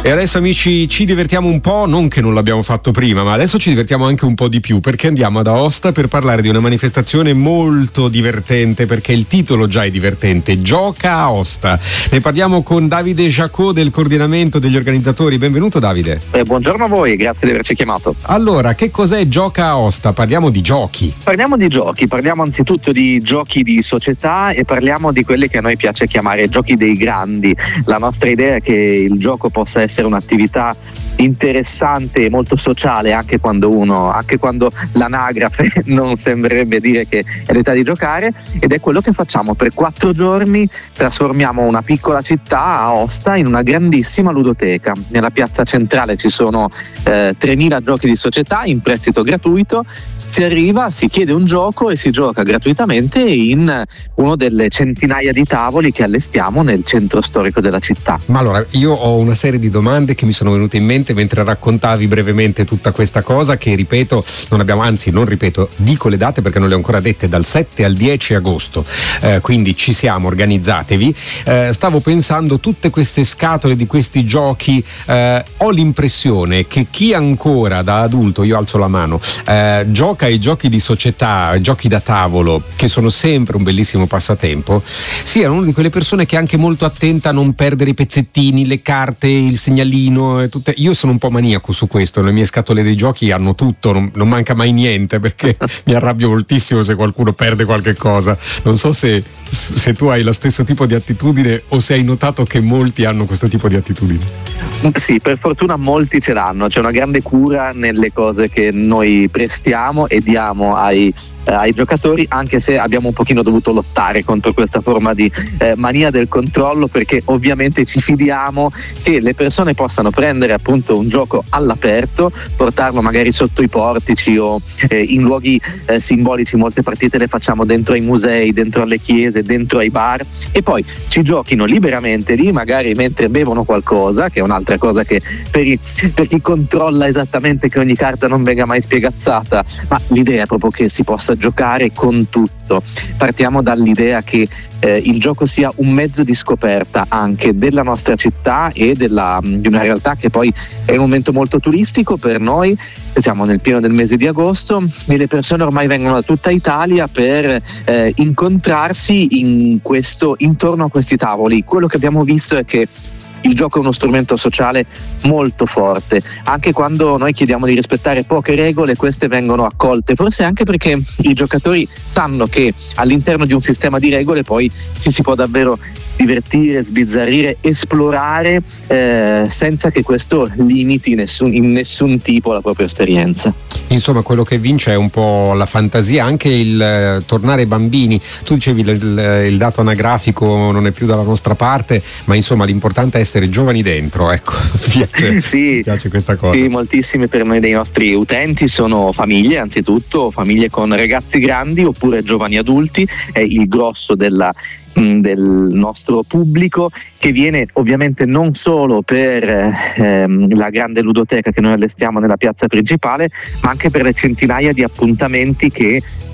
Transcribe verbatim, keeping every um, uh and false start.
E adesso amici ci divertiamo un po', non che non l'abbiamo fatto prima, ma adesso ci divertiamo anche un po' di più, perché andiamo ad Aosta per parlare di una manifestazione molto divertente, perché il titolo già è divertente, Gioca Aosta. Ne parliamo con Davide Giacot del coordinamento degli organizzatori. Benvenuto Davide. Eh, buongiorno a voi, grazie di averci chiamato. Allora, che cos'è Gioca Aosta? Parliamo di giochi. Parliamo di giochi, parliamo anzitutto di giochi di società e parliamo di quelli che a noi piace chiamare giochi dei grandi. La nostra idea è che il gioco possa essere un'attività interessante e molto sociale, anche quando uno, anche quando l'anagrafe non sembrerebbe dire che è l'età di giocare, ed è quello che facciamo per quattro giorni. Trasformiamo una piccola città, Aosta, in una grandissima ludoteca. Nella piazza centrale ci sono eh, tremila giochi di società in prestito gratuito. Si arriva, si chiede un gioco e si gioca gratuitamente in uno delle centinaia di tavoli che allestiamo nel centro storico della città. Ma allora, io ho una serie di domande che mi sono venute in mente mentre raccontavi brevemente tutta questa cosa, che ripeto, non abbiamo, anzi non ripeto, dico le date perché non le ho ancora dette, dal sette al dieci agosto, eh, quindi ci siamo, organizzatevi. Eh, stavo pensando, tutte queste scatole di questi giochi, eh, ho l'impressione che chi ancora da adulto, io alzo la mano, eh, gioca ai giochi di società, ai giochi da tavolo, che sono sempre un bellissimo passatempo, sia una di quelle persone che è anche molto attenta a non perdere i pezzettini, le carte, il segnalino e tutte. Io sono un po' maniaco su questo, le mie scatole dei giochi hanno tutto, non, non manca mai niente, perché mi arrabbio moltissimo se qualcuno perde qualche cosa. Non so se, se tu hai lo stesso tipo di attitudine o se hai notato che molti hanno questo tipo di attitudine. Sì, per fortuna molti ce l'hanno, c'è una grande cura nelle cose che noi prestiamo e diamo ai, eh, ai giocatori, anche se abbiamo un pochino dovuto lottare contro questa forma di eh, mania del controllo, perché ovviamente ci fidiamo che le persone possano prendere appunto un gioco all'aperto, portarlo magari sotto i portici o eh, in luoghi eh, simbolici. Molte partite le facciamo dentro ai musei, dentro alle chiese, dentro ai bar, e poi ci giochino liberamente lì, magari mentre bevono qualcosa, che è un'altra cosa che per, i, per chi controlla esattamente che ogni carta non venga mai spiegazzata, ma l'idea è proprio che si possa giocare con tutto. Partiamo dall'idea che eh, il gioco sia un mezzo di scoperta anche della nostra città e della, di una realtà che poi è un momento molto turistico per noi. Siamo nel pieno del mese di agosto e le persone ormai vengono da tutta Italia per eh, incontrarsi in questo, intorno a questi tavoli. Quello che abbiamo visto è che il gioco è uno strumento sociale molto forte, anche quando noi chiediamo di rispettare poche regole, queste vengono accolte, forse anche perché i giocatori sanno che all'interno di un sistema di regole poi ci si può davvero divertire, sbizzarrire, esplorare eh, senza che questo limiti nessun, in nessun tipo la propria esperienza. Insomma, quello che vince è un po' la fantasia, anche il eh, tornare bambini. Tu dicevi il, il, il dato anagrafico non è più dalla nostra parte, ma insomma l'importante è essere giovani dentro, ecco. Mi piace, sì, mi piace questa cosa. Sì, moltissimi per noi dei nostri utenti sono famiglie, anzitutto famiglie con ragazzi grandi oppure giovani adulti. È il grosso della del nostro pubblico, che viene ovviamente non solo per ehm, la grande ludoteca che noi allestiamo nella piazza principale, ma anche per le centinaia di appuntamenti che